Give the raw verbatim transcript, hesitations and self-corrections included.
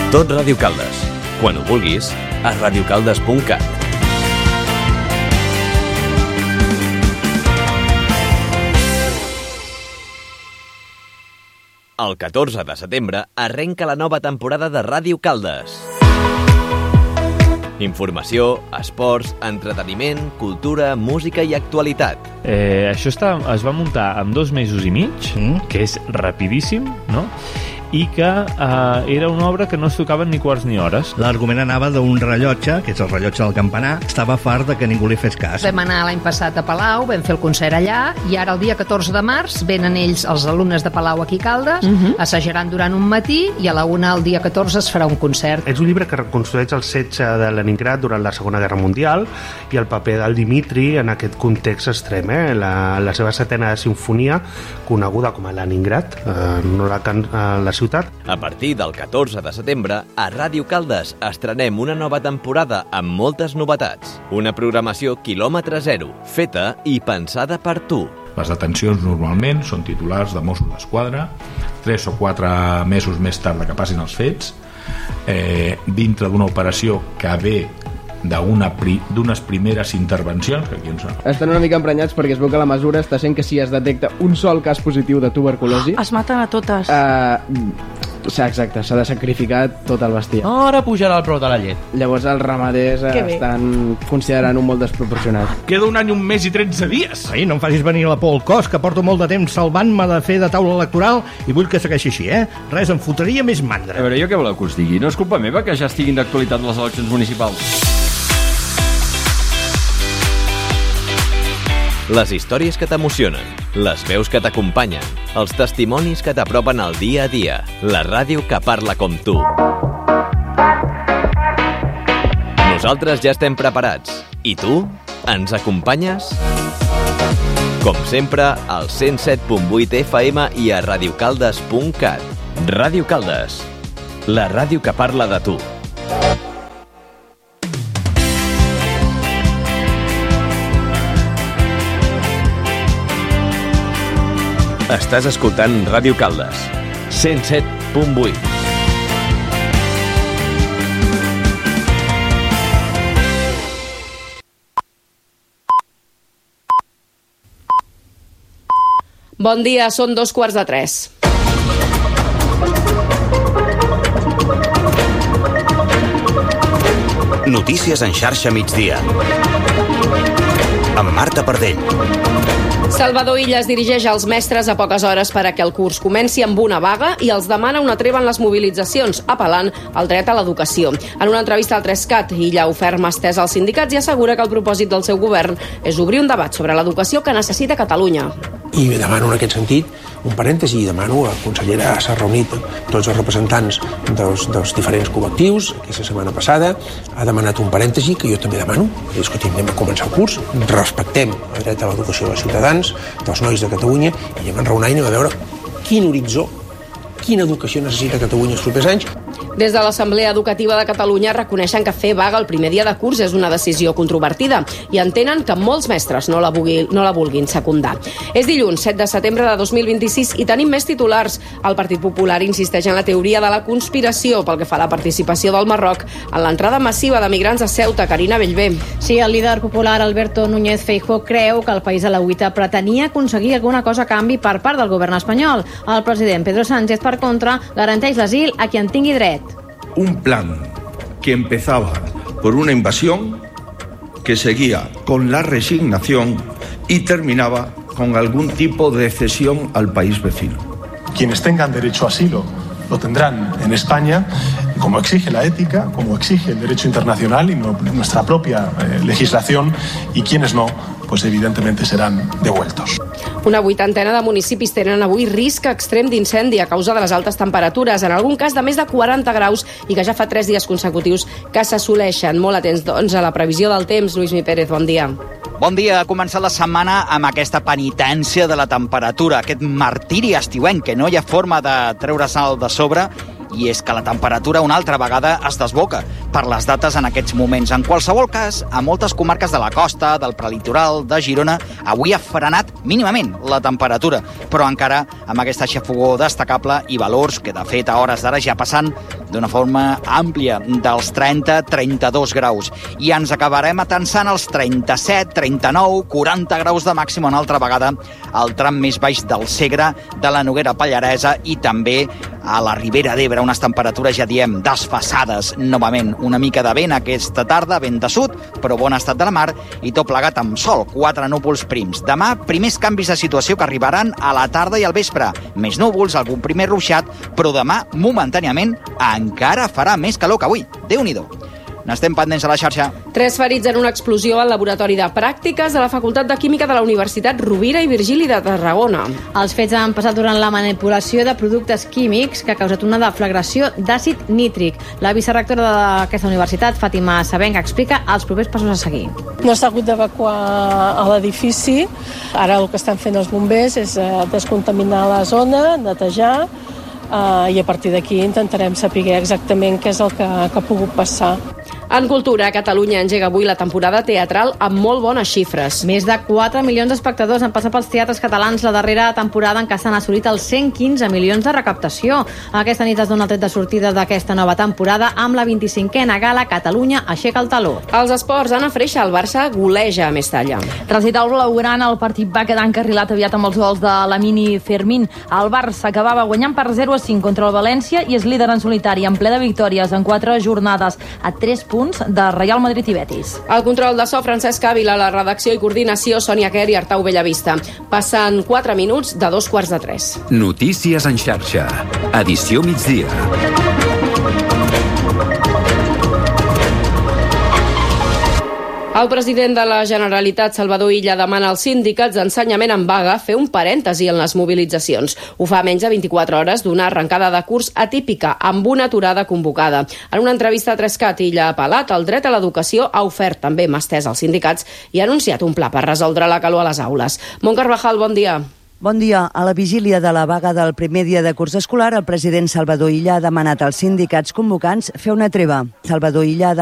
Tot Ràdio Caldes. Quan ho vulguis, a radiocaldes punt cat. El catorze de setembre arrenca la nova temporada de Ràdio Caldes. Informació, esports, entreteniment, cultura, música i actualitat. Eh, això està, es va muntar en dos mesos i mig, mm. que és rapidíssim, no? I que eh, era una obra que no es tocaven ni quarts ni hores. L'argument anava d'un rellotge, que és el rellotge del campanar, estava fart de que ningú li fes cas. Vam anar l'any passat a Palau, vam fer el concert allà, i ara el dia catorze de març venen ells, els alumnes de Palau aquí a Caldes, uh-huh. assajaran durant un matí i a la una el dia catorze es farà un concert. És un llibre que reconstrueix el setge de Leningrad durant la Segona Guerra Mundial i el paper del Dimitri en aquest context extrem. Eh? La, la seva setena simfonia, coneguda com a Leningrad, eh, no la, eh, la ciutat. A partir del catorze de setembre, a Ràdio Caldes estrenem una nova temporada amb moltes novetats. Una programació quilòmetre zero, feta i pensada per tu. Les detencions normalment són titulars de Mossos d'Esquadra, tres o quatre mesos més tard que passin els fets, eh, dintre d'una operació que ve d'unes pri, primeres intervencions que aquí ens... Estan una mica emprenyats perquè es veu que la mesura està sent que si es detecta un sol cas positiu de tuberculosi... Es maten a totes. Uh, sí, exacte, s'ha de sacrificar tot el bestiar. Oh, ara pujarà el preu de la llet. Llavors els ramaders uh, estan considerant un molt desproporcionat. Queda un any, un mes i tretze dies. Ai, no em facis venir la por al cos, que porto molt de temps salvant-me de fer de taula electoral i vull que segueixi així, eh? Res, em fotria més mandra. A veure, jo què voleu que us digui? No és culpa meva que ja estiguin d'actualitat les eleccions municipals. Les històries que t'emocionen, les veus que t'acompanyen, els testimonis que t'apropen al dia a dia, la ràdio que parla com tu. Nosaltres ja estem preparats. I tu? Ens acompanyes? Com sempre, al cent set punt vuit F M i a radiocaldes punt cat. Ràdio Caldes, la ràdio que parla de tu. Estàs escoltant Ràdio Caldes, cent set punt vuit. Bon dia, són dos quarts de tres. Notícies en xarxa migdia. Amb Marta Pardell. Salvador Illa es dirigeix als mestres a poques hores per a que el curs comenci amb una vaga i els demana una treva en les mobilitzacions, apel·lant al dret a l'educació. En una entrevista al tres cat, Illa ha ofert mà estesa als sindicats i assegura que el propòsit del seu govern és obrir un debat sobre l'educació que necessita Catalunya. I demano en aquest sentit un parèntesi i demano a la consellera, s'ha reunit tots els representants dels, dels diferents col·lectius aquesta setmana passada, ha demanat un parèntesi que jo també demano, és que anem a començar el curs, respectem el dret a l'educació dels ciutadans, dels nois de Catalunya, i anem a enraonar i anem a veure quin horitzó, quina educació necessita Catalunya els propers anys. Des de l'Assemblea Educativa de Catalunya reconeixen que fer vaga el primer dia de curs és una decisió controvertida i entenen que molts mestres no la, vulgui, no la vulguin secundar. És dilluns, set de setembre de dos mil vint-i-sis, i tenim més titulars. El Partit Popular insisteix en la teoria de la conspiració pel que fa a la participació del Marroc en l'entrada massiva de migrants a Ceuta. Carina Bellver. Sí, el líder popular Alberto Núñez Feijóo creu que el país a la UITA pretenia aconseguir alguna cosa a canvi per part del govern espanyol. El president Pedro Sánchez, per contra, garanteix l'asil a qui en tingui dret. Un plan que empezaba por una invasión, que seguía con la resignación y terminaba con algún tipo de cesión al país vecino. Quienes tengan derecho a asilo lo tendrán en España, como exige la ética, como exige el derecho internacional y nuestra propia eh, legislación, y quienes no, pues evidentemente serán devueltos. Una vuitantena de municipis tenen avui risc extrem d'incendi a causa de les altes temperatures, en algun cas de més de quaranta graus, i que ja fa tres dies consecutius que s'assoleixen. Molt atents, doncs, a la previsió del temps. Lluís Mi Pérez, bon dia. Bon dia. Ha començat la setmana amb aquesta penitència de la temperatura, aquest martiri estiuenc, que no hi ha forma de treure sal de sobre, i és que la temperatura una altra vegada es desboca. per les dates en aquests moments. En qualsevol cas, a moltes comarques de la costa, del prelitoral, de Girona, avui ha frenat mínimament la temperatura, però encara amb aquesta xafogor destacable i valors que, de fet, a hores d'ara ja passant d'una forma àmplia dels trenta a trenta-dos graus. I ens acabarem atensant als trenta-set, trenta-nou, quaranta graus de màxim una altra vegada al tram més baix del Segre, de la Noguera Pallaresa i també a la Ribera d'Ebre, unes temperatures, ja diem, desfasades novament. Una mica de vent aquesta tarda, vent de sud, però bon estat de la mar i tot plegat amb sol, quatre núvols prims. Demà, primers canvis de situació que arribaran a la tarda i al vespre. Més núvols, algun primer ruixat, però demà, momentàniament, encara farà més calor que avui. Déu-n'hi-do. N'estem pendents a la xarxa. Tres ferits en una explosió al laboratori de pràctiques de la Facultat de Química de la Universitat Rovira i Virgili de Tarragona. Els fets han passat durant la manipulació de productes químics que ha causat una deflagració d'àcid nítric. La vicerectora d'aquesta universitat, Fàtima Sabenca, explica els propers passos a seguir. No s'ha hagut d'evacuar a l'edifici. Ara el que estan fent els bombers és descontaminar la zona, netejar, Uh, i a partir d'aquí intentarem saber exactament què és el que, que ha pogut passar. En cultura, Catalunya engega avui la temporada teatral amb molt bones xifres. Més de quatre milions d'espectadors han passat pels teatres catalans la darrera temporada en què s'han assolit els cent quinze milions de recaptació. Aquesta nit es dona el tret de sortida d'aquesta nova temporada amb la vint-i-cinquena gala Catalunya aixeca el taló. Els esports, Anna Freixa, el Barça goleja a Mestalla. Recital blaugrana, el partit va quedar encarrilat aviat amb els gols de Lamine Fermín. El Barça acabava guanyant per zero a cinc contra el València i és líder en solitari en ple de victòries en quatre jornades a tres punts de Real Madrid i Betis. El control de so, Francesc Ávila, la redacció i coordinació, Sònia Quer i Artau Bellavista. Passen quatre minuts de dos quarts de tres. Notícies en xarxa. Edició migdia. El president de la Generalitat, Salvador Illa, demana als sindicats d'ensenyament en vaga fer un parèntesi en les mobilitzacions. Ho fa menys de vint-i-quatre hores d'una arrencada de curs atípica, amb una aturada convocada. En una entrevista a Trescat, Illa ha apel·lat al dret a l'educació, ha ofert també mà estesa als sindicats i ha anunciat un pla per resoldre la calor a les aules. Mont Carvajal, bon dia. Bon dia. A la vigília de la vaga del primer dia de curs escolar, el president Salvador Illa ha demanat als sindicats convocants fer una treva. Salvador Illa ha